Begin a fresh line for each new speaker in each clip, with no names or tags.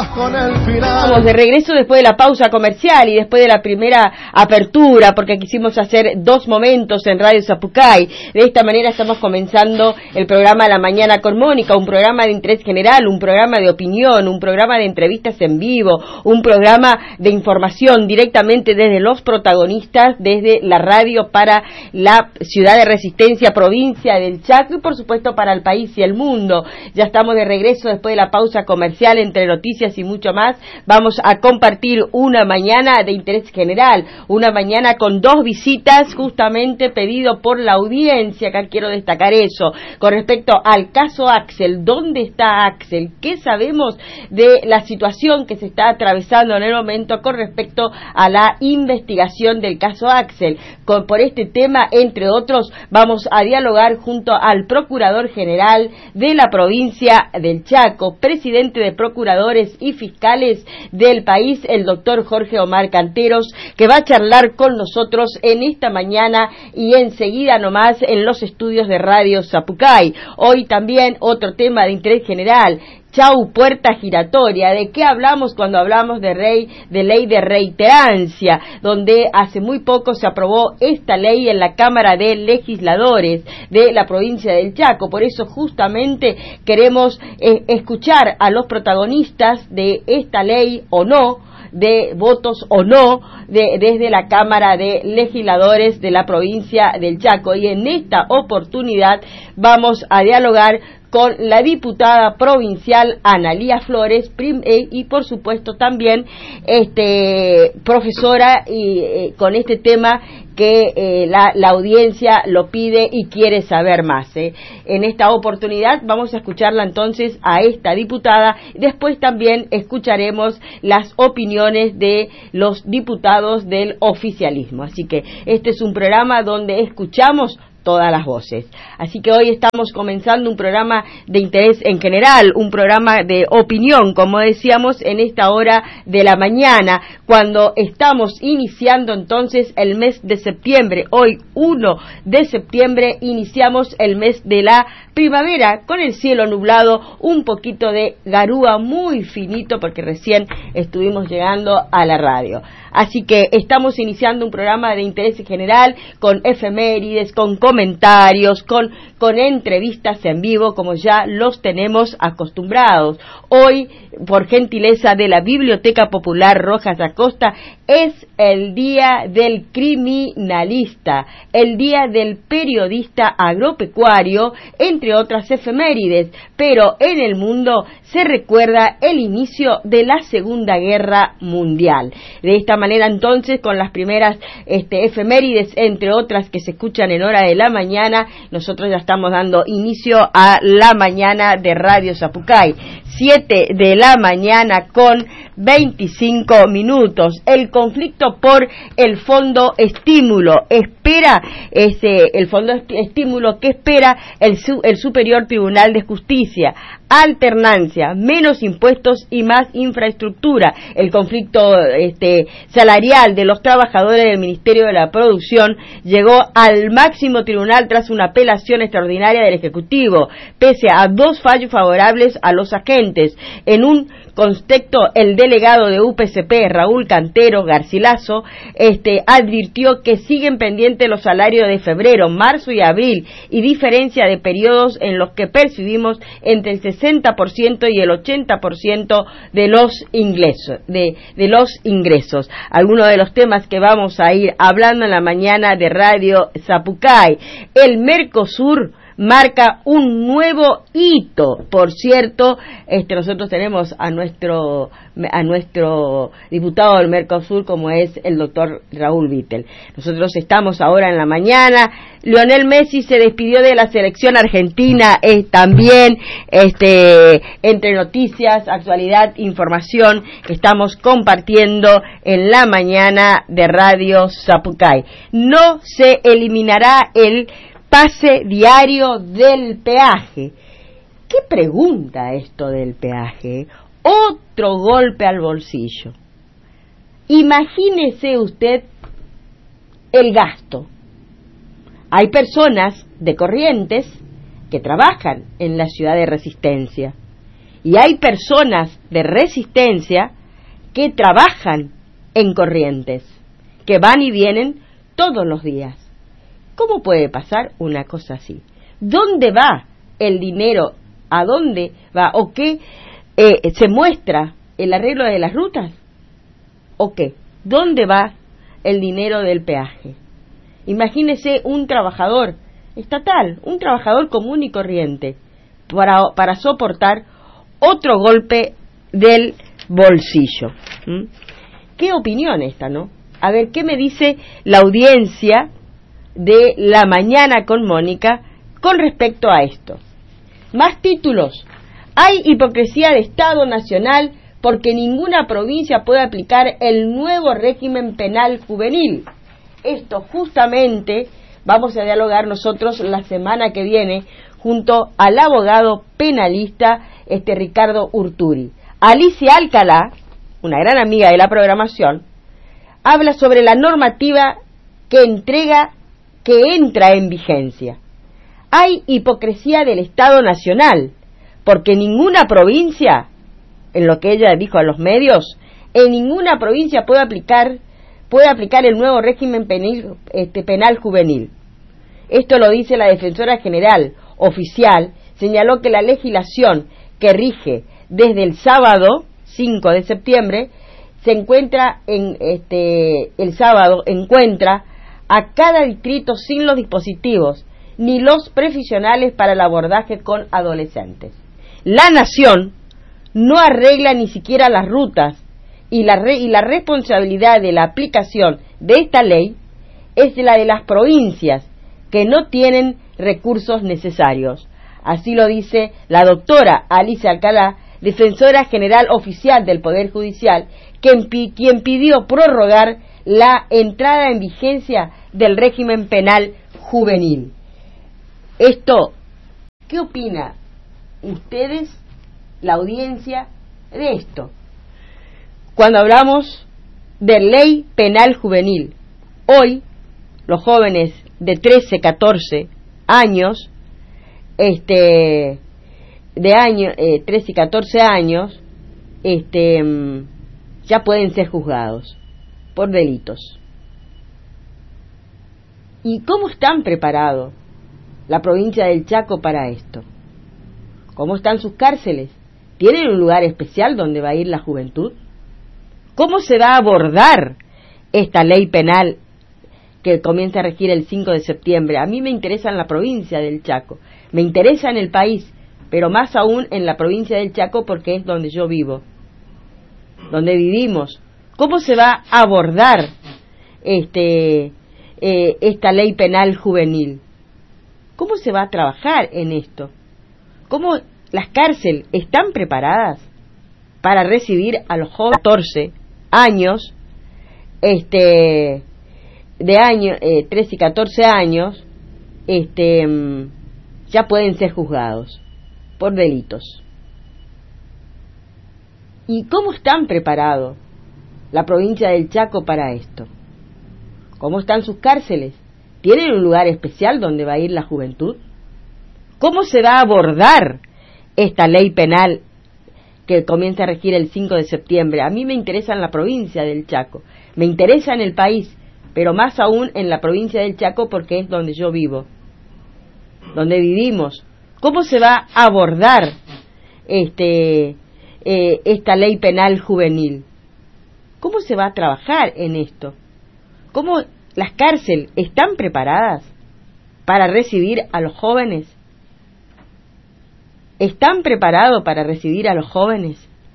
con el final.
Estamos de regreso después de la pausa comercial y después de la primera apertura, porque quisimos hacer 2 momentos en Radio Zapucay. De esta manera estamos comenzando el programa La Mañana con Mónica, un programa de interés general, un programa de opinión, un programa de entrevistas en vivo, un programa de información directamente desde los protagonistas, desde la radio para la ciudad de Resistencia, provincia del Chaco y por supuesto para el país y el mundo. Ya estamos de regreso después de la pausa comercial, entre noticias y mucho más. Vamos a compartir una mañana de interés general, una mañana con 2 visitas justamente pedido por la audiencia. Acá quiero destacar eso, con respecto al caso Axel. ¿Dónde está Axel? ¿Qué sabemos de la situación que se está atravesando en el momento con respecto a la investigación del caso Axel? Por este tema, entre otros, vamos a dialogar junto al Procurador General de la provincia del Chaco, presidente de Procuradores y Fiscales del país, el doctor Jorge Omar Canteros, que va a charlar con nosotros en esta mañana y enseguida nomás en los estudios de Radio Zapucay. Hoy también otro tema de interés general. Chau, puerta giratoria. ¿De qué hablamos cuando hablamos de ley de reiterancia? Donde hace muy poco se aprobó esta ley en la Cámara de Legisladores de la provincia del Chaco. Por eso justamente queremos escuchar a los protagonistas de esta ley o no, de votos o no, desde la Cámara de Legisladores de la provincia del Chaco. Y en esta oportunidad vamos a dialogar con la diputada provincial Analía Flores y por supuesto también profesora y con este tema que la audiencia lo pide y quiere saber más. En esta oportunidad vamos a escucharla entonces a esta diputada. Después también escucharemos las opiniones de los diputados del oficialismo. Así que este es un programa donde escuchamos todas las voces. Así que hoy estamos comenzando un programa de interés en general, un programa de opinión, como decíamos, en esta hora de la mañana, cuando estamos iniciando entonces el mes de septiembre. Hoy, 1 de septiembre, iniciamos el mes de la primavera, con el cielo nublado, un poquito de garúa muy finito, porque recién estuvimos llegando a la radio. Así que estamos iniciando un programa de interés general, con efemérides, con comentarios, con entrevistas en vivo, como ya los tenemos acostumbrados. Hoy, por gentileza de la Biblioteca Popular Rojas Acosta, es el Día del Criminalista, el Día del Periodista Agropecuario, entre otras efemérides, pero en el mundo se recuerda el inicio de la Segunda Guerra Mundial. De esta manera, entonces, con las primeras efemérides, entre otras que se escuchan en hora de la mañana, nosotros ya estamos dando inicio a la mañana de Radio Zapucay. 7 de la mañana con 25 minutos. El conflicto por el fondo estímulo espera el fondo estímulo que espera el Superior Tribunal de Justicia. Alternancia, menos impuestos y más infraestructura. El conflicto salarial de los trabajadores del Ministerio de la Producción llegó al máximo tribunal tras una apelación extraordinaria del Ejecutivo, pese a 2 fallos favorables a los agentes. En un contexto, el delegado de UPCP, Raúl Cantero Garcilaso, advirtió que siguen pendientes los salarios de febrero, marzo y abril, y diferencia de periodos en los que percibimos entre el 60% y el 80% de los ingresos. Algunos de los temas que vamos a ir hablando en la mañana de Radio Zapucay. El Mercosur marca un nuevo hito. Por cierto, nosotros tenemos a nuestro diputado del Mercosur, como es el doctor Raúl Vittel. Nosotros estamos ahora en la mañana. Lionel Messi se despidió de la selección argentina, también entre noticias, actualidad, información que estamos compartiendo en la mañana de Radio Zapucay. No se eliminará el pase diario del peaje. ¿Qué pregunta esto del peaje? Otro golpe al bolsillo. Imagínese usted el gasto. Hay personas de Corrientes que trabajan en la ciudad de Resistencia Y hay personas de Resistencia que trabajan en Corrientes, que van y vienen todos los días. ¿Cómo puede pasar una cosa así? ¿Dónde va el dinero? ¿A dónde va? ¿O qué se muestra el arreglo de las rutas? ¿O qué? ¿Dónde va el dinero del peaje? Imagínese un trabajador estatal, un trabajador común y corriente, para soportar otro golpe del bolsillo. ¿Qué opinión esta, no? A ver, ¿qué me dice la audiencia de La Mañana con Mónica con respecto a esto? Más títulos. Hay hipocresía de Estado Nacional porque ninguna provincia puede aplicar el nuevo régimen penal juvenil. Esto justamente vamos a dialogar nosotros la semana que viene junto al abogado penalista Ricardo Urturi. Alicia Alcalá, una gran amiga de la programación, habla sobre la normativa que entra en vigencia. Hay hipocresía del Estado Nacional, porque ninguna provincia, en lo que ella dijo a los medios, en ninguna provincia puede aplicar el nuevo régimen penal juvenil. Esto lo dice la Defensora General oficial, señaló que la legislación que rige desde el sábado 5 de septiembre encuentra a cada distrito sin los dispositivos ni los profesionales para el abordaje con adolescentes. La Nación no arregla ni siquiera las rutas y la responsabilidad de la aplicación de esta ley es la de las provincias que no tienen recursos necesarios. Así lo dice la doctora Alicia Alcalá, Defensora General Oficial del Poder Judicial, quien pidió prorrogar la entrada en vigencia del régimen penal juvenil. Esto, ¿qué opina ustedes, la audiencia, de esto? Cuando hablamos de ley penal juvenil, hoy los jóvenes de 13, 14 años, 13 y 14 años, ya pueden ser juzgados por delitos. ¿Y cómo están preparados la provincia del Chaco para esto? ¿Cómo están sus cárceles? ¿Tienen un lugar especial donde va a ir la juventud? ¿Cómo se va a abordar esta ley penal que comienza a regir el 5 de septiembre? A mí me interesa en la provincia del Chaco, me interesa en el país, pero más aún en la provincia del Chaco porque es donde yo vivo, donde vivimos. ¿Cómo se va a abordar esta ley penal juvenil? ¿Cómo se va a trabajar en esto? ¿Cómo las cárceles están preparadas para recibir a los jóvenes de 14 años, 13 y 14 años, ya pueden ser juzgados por delitos? ¿Y cómo están preparados la provincia del Chaco para esto? ¿Cómo están sus cárceles? ¿Tienen un lugar especial donde va a ir la juventud? ¿Cómo se va a abordar esta ley penal que comienza a regir el 5 de septiembre? A mí me interesa en la provincia del Chaco, me interesa en el país, pero más aún en la provincia del Chaco porque es donde yo vivo, donde vivimos. ¿Cómo se va a abordar esta ley penal juvenil? ¿Cómo se va a trabajar en esto? ¿Cómo las cárceles están preparadas para recibir a los jóvenes? ¿Están preparados para recibir a los jóvenes?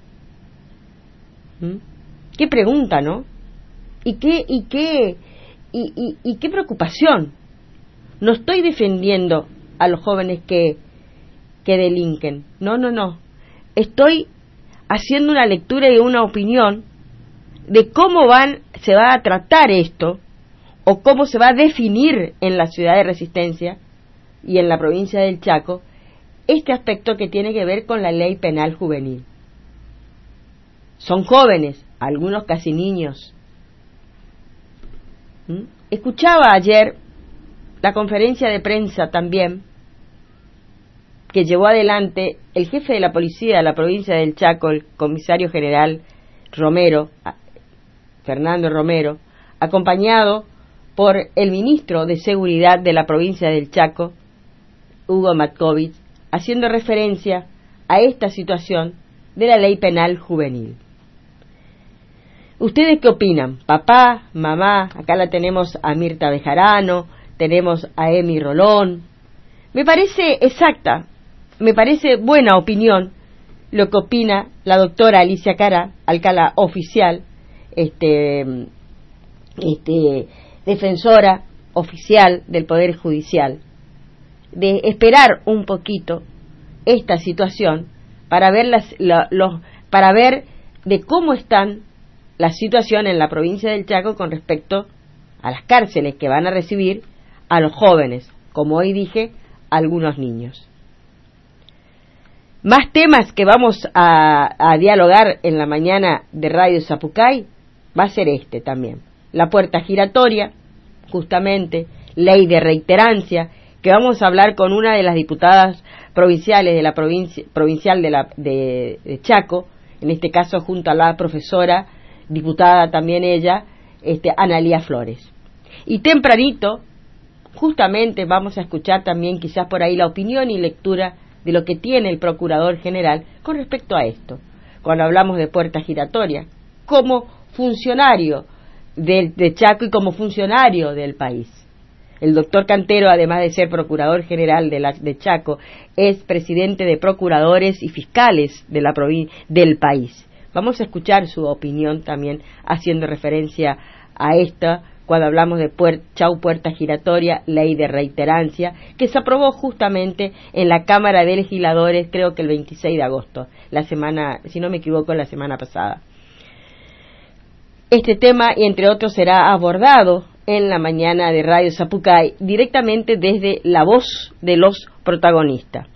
Qué pregunta, ¿no? Y qué preocupación. No estoy defendiendo a los jóvenes que delinquen. No. Estoy haciendo una lectura y una opinión de cómo se va a tratar esto, o cómo se va a definir en la ciudad de Resistencia y en la provincia del Chaco este aspecto que tiene que ver con la ley penal juvenil. Son jóvenes, algunos casi niños. Escuchaba ayer la conferencia de prensa también que llevó adelante el jefe de la policía de la provincia del Chaco, el comisario general Romero, Fernando Romero, acompañado por el ministro de Seguridad de la provincia del Chaco, Hugo Matkovich, haciendo referencia a esta situación de la ley penal juvenil. ¿Ustedes qué opinan? Papá, mamá, acá la tenemos a Mirta Bejarano, tenemos a Emi Rolón. Me parece exacta, me parece buena opinión lo que opina la doctora Alicia Cará, alcalá oficial, defensora oficial del Poder Judicial, de esperar un poquito esta situación para ver para ver de cómo están la situación en la provincia del Chaco con respecto a las cárceles que van a recibir a los jóvenes, como hoy dije, algunos niños. Más temas que vamos a dialogar en la mañana de Radio Zapucay va a ser este también. La puerta giratoria, justamente, ley de reiterancia, que vamos a hablar con una de las diputadas provinciales de la provincial de Chaco, en este caso junto a la profesora, diputada también ella, Analía Flores. Y tempranito, justamente vamos a escuchar también quizás por ahí la opinión y lectura de lo que tiene el Procurador General con respecto a esto, cuando hablamos de puerta giratoria, como funcionario de Chaco y como funcionario del país. El doctor Cantero, además de ser Procurador General de Chaco, es presidente de Procuradores y Fiscales de del país. Vamos a escuchar su opinión también haciendo referencia a esta cuando hablamos de puerta giratoria, ley de reiterancia, que se aprobó justamente en la Cámara de Legisladores, creo que el 26 de agosto, la semana, si no me equivoco, la semana pasada. Este tema, y entre otros, será abordado en la mañana de Radio Zapucay, directamente desde la voz de los protagonistas.